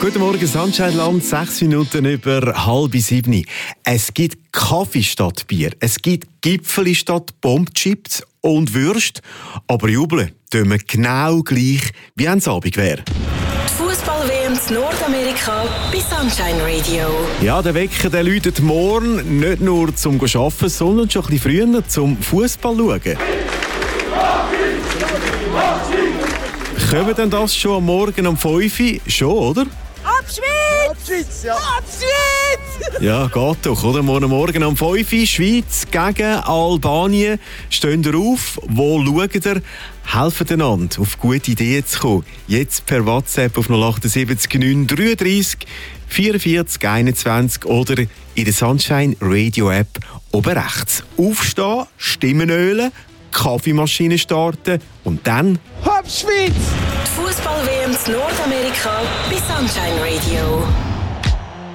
Guten Morgen, Sunshine-Land, 6 Minuten über 6:30. Es gibt Kaffee statt Bier, es gibt Gipfeli statt Bombchips und Würste, aber jubeln tun wir genau gleich, wie wenn es Abend wäre. Die Fußball-WM in Nordamerika bei Sunshine Radio. Ja, der Wecker der läutet morgen nicht nur zum Arbeiten, sondern schon ein bisschen früher zum Fußball schauen. Kommen denn das schon am Morgen um 5 Uhr? Schon, oder? Abschwitz! Ja. Abschwitz! Ja, geht doch, oder? Morgen um 5 Uhr, Schweiz gegen Albanien. Stehen ihr auf? Wo schaut ihr? Helfen einander, auf gute Ideen zu kommen. Jetzt per WhatsApp auf 078 933 44 21 oder in der Sunshine Radio App oben rechts. Aufstehen, Stimmen ölen, Kaffeemaschine starten und dann... Abschwitz! Die Fußball-WM in Nordamerika bei Sunshine Radio.